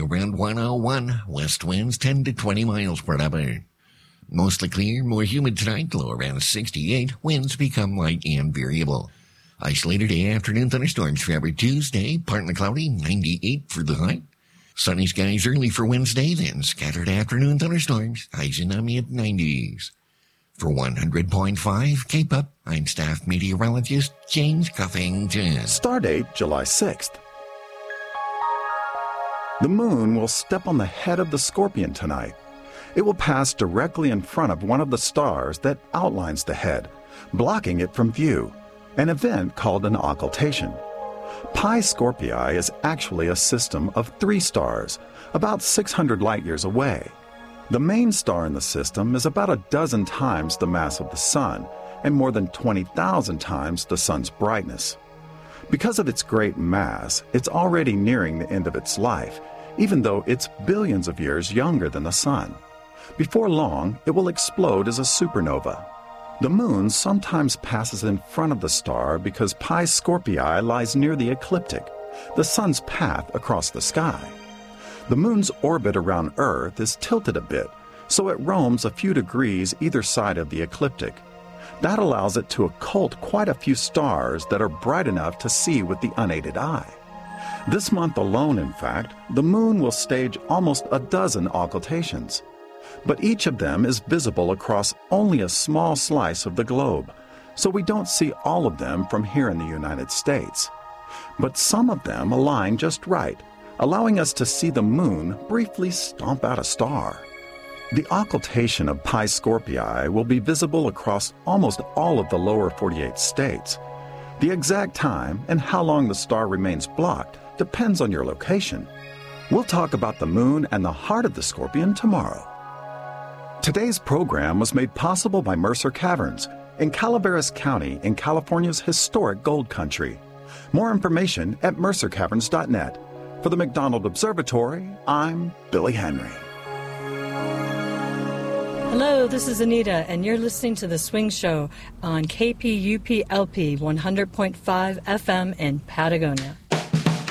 around 101. West winds 10 to 20 miles per hour. Mostly clear, more humid tonight, low around 68. Winds become light and variable. Isolated afternoon thunderstorms for every Tuesday, partly cloudy, 98 for the high. Sunny skies early for Wednesday, then scattered afternoon thunderstorms, highs in the mid-90s. For 100.5 K-Pop, I'm staff meteorologist James Cuffington. Stardate July 6th. The moon will step on the head of the Scorpion tonight. It will pass directly in front of one of the stars that outlines the head, blocking it from view, an event called an occultation. Pi Scorpii is actually a system of 3 stars, about 600 light-years away. The main star in the system is about a dozen times the mass of the Sun and more than 20,000 times the Sun's brightness. Because of its great mass, it's already nearing the end of its life, even though it's billions of years younger than the Sun. Before long, it will explode as a supernova. The moon sometimes passes in front of the star because Pi Scorpii lies near the ecliptic, the Sun's path across the sky. The moon's orbit around Earth is tilted a bit, so it roams a few degrees either side of the ecliptic. That allows it to occult quite a few stars that are bright enough to see with the unaided eye. This month alone, in fact, the moon will stage almost a dozen occultations. But each of them is visible across only a small slice of the globe, so we don't see all of them from here in the United States. But some of them align just right, allowing us to see the moon briefly stomp out a star. The occultation of Pi Scorpii will be visible across almost all of the lower 48 states. The exact time and how long the star remains blocked depends on your location. We'll talk about the moon and the heart of the Scorpion tomorrow. Today's program was made possible by Mercer Caverns in Calaveras County in California's historic gold country. More information at mercercaverns.net. For the McDonald Observatory, I'm Billy Henry. Hello, this is Anita, and you're listening to The Swing Show on KPUP-LP 100.5 FM in Patagonia.